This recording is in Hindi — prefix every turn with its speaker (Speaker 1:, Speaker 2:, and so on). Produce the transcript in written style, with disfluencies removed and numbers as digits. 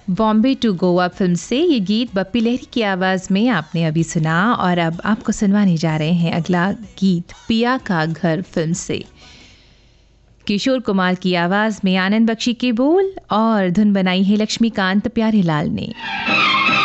Speaker 1: बॉम्बे टू गोवा फिल्म से ये गीत बप्पी लहरी की आवाज़ में आपने अभी सुना। और अब आपको सुनवाने जा रहे हैं अगला गीत पिया का घर फिल्म से। किशोर कुमार की आवाज़ में आनंद बख्शी के बोल और धुन बनाई है लक्ष्मीकांत प्यारेलाल ने।